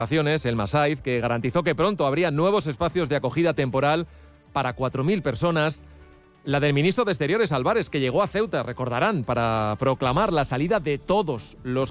el Masaif, que garantizó que pronto habría nuevos espacios de acogida temporal para 4.000 personas. La del ministro de Exteriores, Álvarez, que llegó a Ceuta, recordarán, para proclamar la salida de todos los